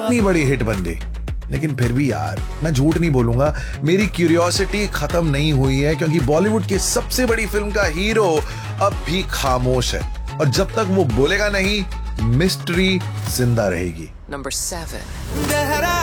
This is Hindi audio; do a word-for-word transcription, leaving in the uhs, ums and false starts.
कितनी बड़ी हिट बन गई, लेकिन फिर भी यार मैं झूठ नहीं बोलूंगा, मेरी क्यूरियोसिटी खत्म नहीं हुई है, क्योंकि बॉलीवुड की सबसे बड़ी फिल्म का हीरो अब भी खामोश है, और जब तक वो बोलेगा नहीं, मिस्ट्री जिंदा रहेगी। Number seven.